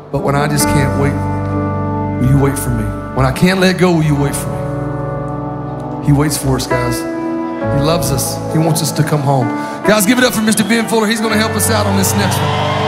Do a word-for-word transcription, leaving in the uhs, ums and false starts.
But when I just can't wait, will you wait for me? When I can't let go, will you wait for me? He waits for us, guys. He loves us. He wants us to come home. Guys, give it up for Mister Ben Fuller. He's gonna help us out on this next one.